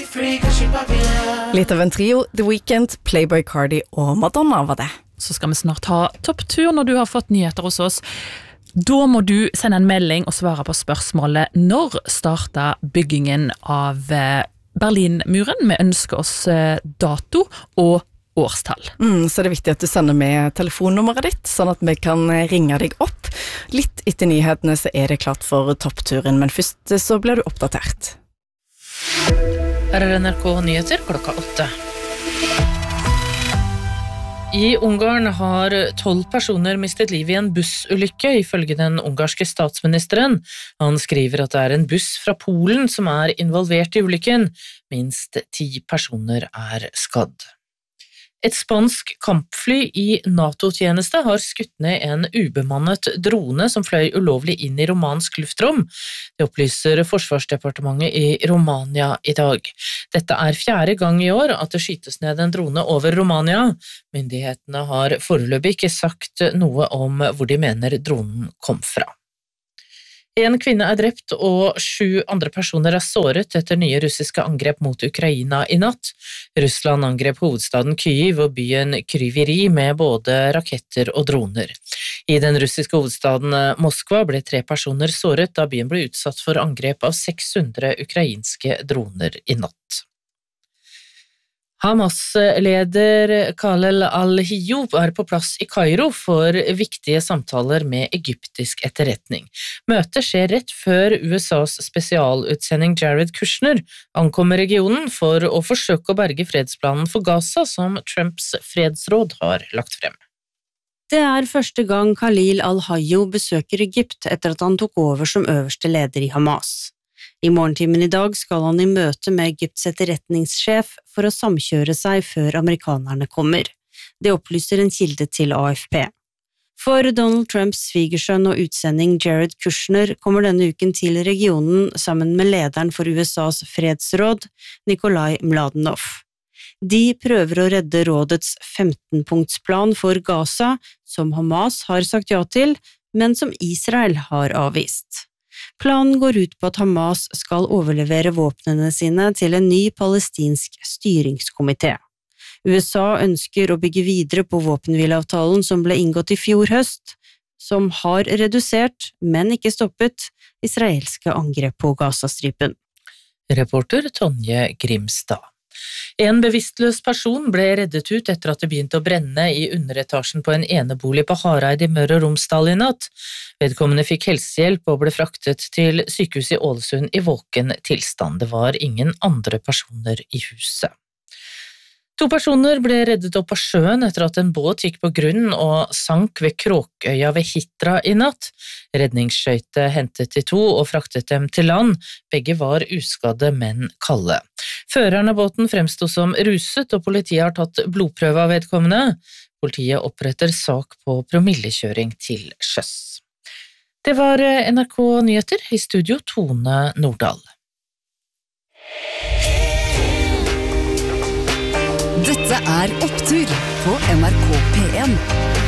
Litt av en trio, The Weeknd, Playboi Carti og Madonna var det. Så skal vi snart ha topptur når du har fått nyheter hos oss. Da må du sende en melding og svare på spørsmålet når startet byggingen av Berlinmuren. Vi ønsker oss dato og årstall. Så det er viktig at du sender med telefonnummeret ditt, sånn at vi kan ringe deg opp. Litt etter nyhetene så er det klart for toppturen, men først så blir du oppdatert. Her er NRK Nyheter klokka 8. I Ungarn har 12 personer mistet liv i en bussulykke, ifølge den ungarske statsministeren. Han skriver at det er en buss fra Polen som er involvert i ulykken. Minst 10 personer er skadd. Et spansk kampfly i NATO-tjeneste har skutt ned en ubemannet drone som fløy ulovlig inn i romansk luftrom. Det opplyser Forsvarsdepartementet i Romania i dag. Dette er 4. gang i år at det skytes ned en drone over Romania. Myndighetene har foreløpig ikke sagt noe om hvor de mener dronen kom fra. En kvinne er drept og 7 andre personer er såret etter nye russiske angrep mot Ukraina i natt. Russland angrep hovedstaden Kyiv og byen Kryviri med både raketter og droner. I den russiske hovedstaden Moskva ble 3 personer såret da byen ble utsatt for angrep av 600 ukrainske droner i natt. Hamas-leder Khalil al-Hayyo er på plass i Kairo for viktige samtaler med egyptisk etterretning. Møtet skjer rett før USAs spesialutsending Jared Kushner ankommer regionen for å forsøke å berge fredsplanen for Gaza som Trumps fredsråd har lagt frem. Det er første gang Khalil al-Hayyo besøker Egypt etter at han tok over som øverste leder i Hamas. I morgentimen i dag skal han i møte med Egypts etterretningssjef for å samkjøre seg før amerikanerne kommer. Det opplyser en kilde til AFP. For Donald Trumps svigersønn og utsending Jared Kushner kommer denne uken til regionen sammen med lederen for USAs fredsråd, Nikolai Mladenov. De prøver å redde rådets 15-punktsplan for Gaza, som Hamas har sagt ja til, men som Israel har avvist. Planen går ut på at Hamas skal overlevere våpnene sine til en ny palestinsk styringskomité. USA ønsker å bygge videre på våpenhvileavtalen som ble inngått i fjor høst, som har redusert, men ikke stoppet, israelske angrep på Gazastripen. Reporter Tonje Grimstad. En bevisstløs person ble reddet ut etter at det begynte å brenne i underetasjen på en enebolig på Hareid i Møre og Romsdal i natt. Vedkommende fikk helsehjelp og ble fraktet til sykehuset i Ålesund i våken tilstand. Det var ingen andre personer i huset. 2 personer ble reddet opp av sjøen etter at en båt gikk på grunn og sank ved Kråkøya ved Hitra i natt. Redningsskøyte hentet de 2 og fraktet dem til land. Begge var uskadde, men kalde. Føreren av båten fremsto som ruset, og politiet har tatt blodprøve av vedkommende. Politiet oppretter sak på promillekjøring til sjøs. Det var NRK Nyheter, i studio Tone Nordahl. Dette er Opptur på NRK P1.